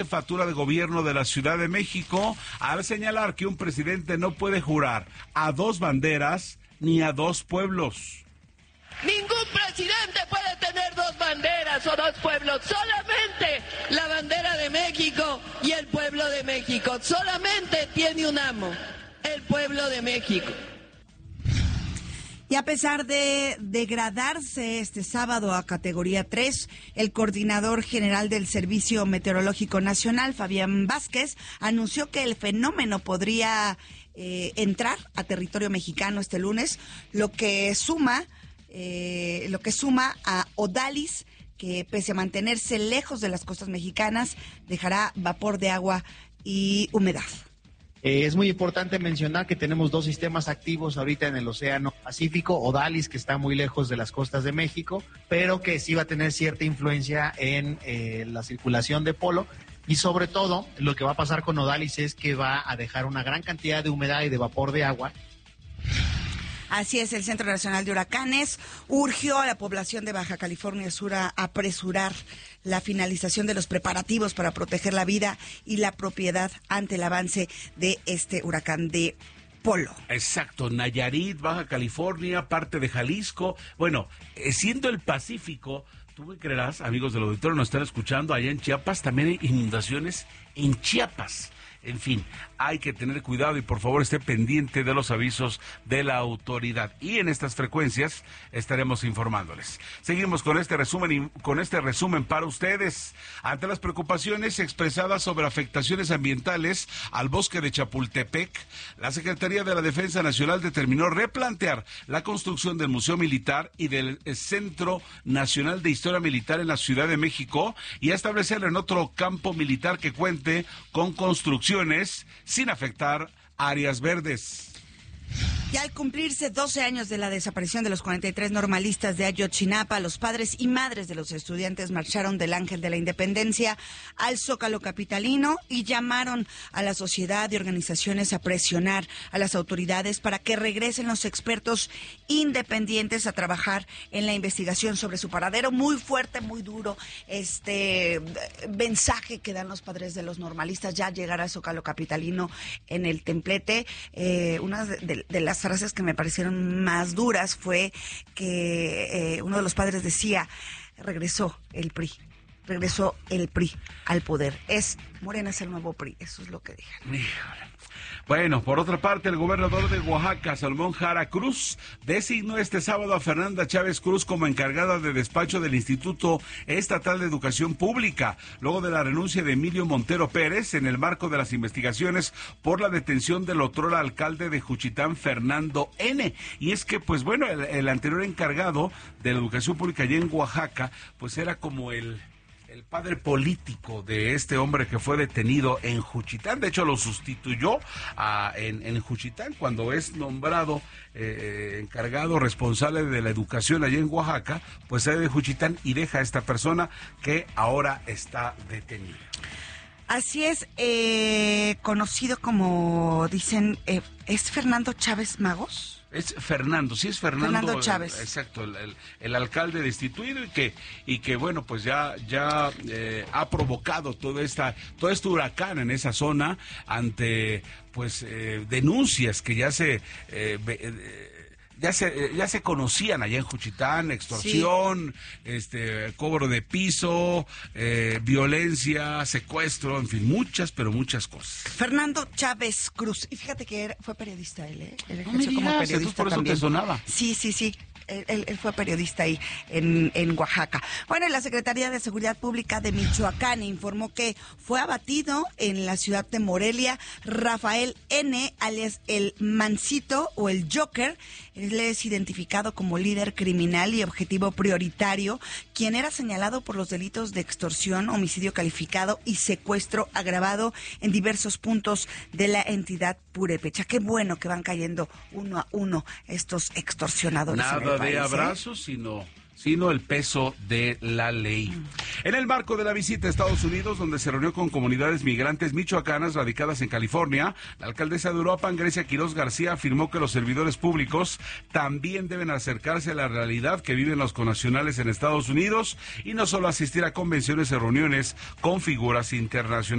Jefatura de Gobierno de la Ciudad de México al señalar que un presidente no puede jurar a dos banderas ni a dos pueblos. Ningún presidente puede tener dos banderas o dos pueblos, solamente la bandera de México y el pueblo de México. Solamente tiene un amo, el pueblo de México. Y a pesar de degradarse este sábado a categoría 3, el coordinador general del Servicio Meteorológico Nacional, Fabián Vázquez, anunció que el fenómeno podría entrar a territorio mexicano este lunes, lo que suma a Odalis, que pese a mantenerse lejos de las costas mexicanas, dejará vapor de agua y humedad. Es muy importante mencionar que tenemos dos sistemas activos ahorita en el Océano Pacífico, Odalis, que está muy lejos de las costas de México, pero que sí va a tener cierta influencia en la circulación de polo. Y sobre todo, lo que va a pasar con Odalis es que va a dejar una gran cantidad de humedad y de vapor de agua. Así es, el Centro Nacional de Huracanes urgió a la población de Baja California Sur a apresurar la finalización de los preparativos para proteger la vida y la propiedad ante el avance de este huracán de Polo. Exacto, Nayarit, Baja California, parte de Jalisco. Bueno, siendo el Pacífico, tú me creerás, amigos del auditorio, nos están escuchando allá en Chiapas, también hay inundaciones en Chiapas. En fin, hay que tener cuidado y por favor esté pendiente de los avisos de la autoridad. Y en estas frecuencias estaremos informándoles. Seguimos con este resumen para ustedes. Ante las preocupaciones expresadas sobre afectaciones ambientales al bosque de Chapultepec, la Secretaría de la Defensa Nacional determinó replantear la construcción del Museo Militar y del Centro Nacional de Historia Militar en la Ciudad de México y a establecerlo en otro campo militar que cuente con construcción sin afectar áreas verdes. Y al cumplirse 12 años de la desaparición de los 43 normalistas de Ayotzinapa, los padres y madres de los estudiantes marcharon del Ángel de la Independencia al Zócalo capitalino y llamaron a la sociedad y organizaciones a presionar a las autoridades para que regresen los expertos independientes a trabajar en la investigación sobre su paradero. Muy fuerte, muy duro este mensaje que dan los padres de los normalistas, ya llegar al Zócalo capitalino en el templete. Una de las frases que me parecieron más duras fue que uno de los padres decía: regresó el PRI al poder. Morena es el nuevo PRI, eso es lo que dije. Bueno, por otra parte, el gobernador de Oaxaca, Salomón Jara Cruz, designó este sábado a Fernanda Chávez Cruz como encargada de despacho del Instituto Estatal de Educación Pública, luego de la renuncia de Emilio Montero Pérez en el marco de las investigaciones por la detención del otrora alcalde de Juchitán, Fernando N. Y es que, pues bueno, el anterior encargado de la educación pública allá en Oaxaca, pues era como el padre político de este hombre que fue detenido en Juchitán. De hecho, lo sustituyó en Juchitán cuando es nombrado encargado responsable de la educación allá en Oaxaca, pues sale de Juchitán y deja a esta persona que ahora está detenida. Así es, conocido como dicen, ¿es Fernando Chávez Magos? Es Fernando, sí es Fernando Chávez. Exacto, el alcalde destituido y que bueno, pues ya ha provocado todo este huracán en esa zona ante pues denuncias que ya se conocían allá en Juchitán: extorsión, sí, cobro de piso, violencia, secuestro, en fin, muchas cosas. Fernando Chávez Cruz, y fíjate que fue periodista él, Él no me digas, como periodista entonces por eso también. te sonaba. Sí. Él fue periodista ahí en Oaxaca. Bueno, la Secretaría de Seguridad Pública de Michoacán informó que fue abatido en la ciudad de Morelia Rafael N., alias el Mancito o el Joker. Él es identificado como líder criminal y objetivo prioritario, quien era señalado por los delitos de extorsión, homicidio calificado y secuestro agravado en diversos puntos de la entidad purépecha. Qué bueno que van cayendo uno a uno estos extorsionadores. Nada de abrazos, sino sino el peso de la ley. En el marco de la visita a Estados Unidos, donde se reunió con comunidades migrantes michoacanas radicadas en California, la alcaldesa de Uruapan, Grecia Quiroz García, afirmó que los servidores públicos también deben acercarse a la realidad que viven los connacionales en Estados Unidos y no solo asistir a convenciones y reuniones con figuras internacionales.